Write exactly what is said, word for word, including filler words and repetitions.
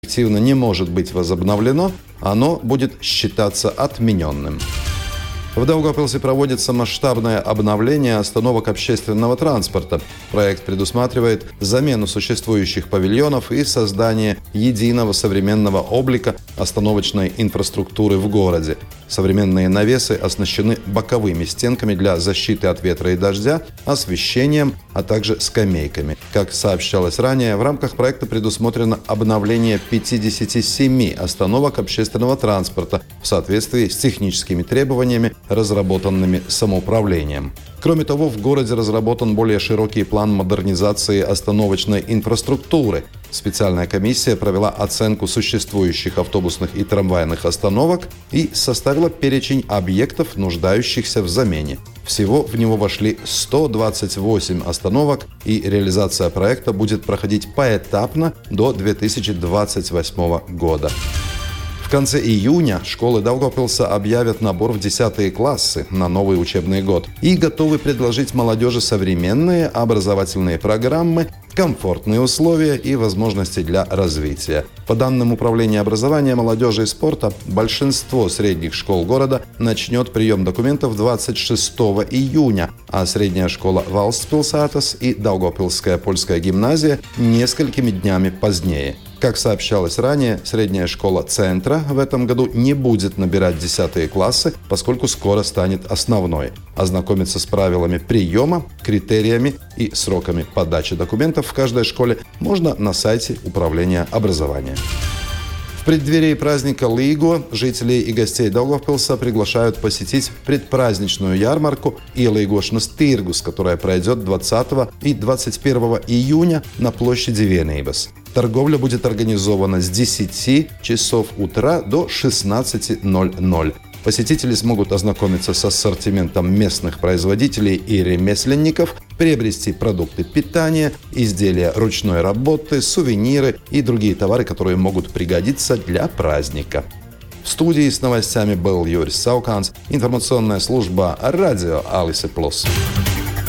активно не может быть возобновлено, оно будет считаться отмененным. В Даугавпилсе проводится масштабное обновление остановок общественного транспорта. Проект предусматривает замену существующих павильонов и создание единого современного облика остановочной инфраструктуры в городе. Современные навесы оснащены боковыми стенками для защиты от ветра и дождя, освещением, а также скамейками. Как сообщалось ранее, в рамках проекта предусмотрено обновление пятидесяти семи остановок общественного транспорта в соответствии с техническими требованиями, разработанными самоуправлением. Кроме того, в городе разработан более широкий план модернизации остановочной инфраструктуры. Специальная комиссия провела оценку существующих автобусных и трамвайных остановок и составила перечень объектов, нуждающихся в замене. Всего в него вошли сто двадцать восемь остановок, и реализация проекта будет проходить поэтапно до две тысячи двадцать восьмого года. В конце июня школы Даугавпилса объявят набор в десятые классы на новый учебный год и готовы предложить молодежи современные образовательные программы, комфортные условия и возможности для развития. По данным Управления образования, молодежи и спорта, большинство средних школ города начнет прием документов двадцать шестого июня, а средняя школа Валстпилсатас и Даугавпилская польская гимназия несколькими днями позднее. Как сообщалось ранее, средняя школа центра в этом году не будет набирать десятые классы, поскольку скоро станет основной. Ознакомиться с правилами приема, критериями и сроками подачи документов в каждой школе можно на сайте Управления образования. В преддверии праздника Līgo жителей и гостей Даугавпилса приглашают посетить предпраздничную ярмарку Ielīgošanas tirgus, которая пройдет двадцатого и двадцать первого июня на площади Vienības. Торговля будет организована с десяти часов утра до шестнадцати ноль-ноль. Посетители смогут ознакомиться с ассортиментом местных производителей и ремесленников, приобрести продукты питания, изделия ручной работы, сувениры и другие товары, которые могут пригодиться для праздника. В студии с новостями был Юрис Сауканс, информационная служба радио Алисе Плюс.